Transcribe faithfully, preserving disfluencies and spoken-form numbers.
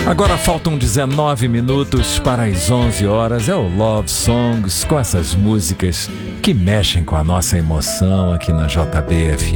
Agora faltam dezenove minutos para as onze horas. É o Love Songs, com essas músicas que mexem com a nossa emoção aqui na J B F